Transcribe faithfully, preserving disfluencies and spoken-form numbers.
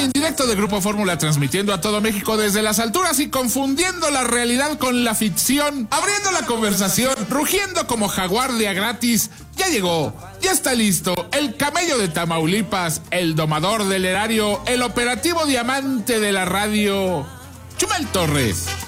en directo de Grupo Fórmula, transmitiendo a todo México desde las alturas y confundiendo la realidad con la ficción, abriendo la conversación, rugiendo como jaguar de a gratis. Ya llegó, ya está listo, el camello de Tamaulipas, el domador del erario, el operativo diamante de la radio, Chumel Torres.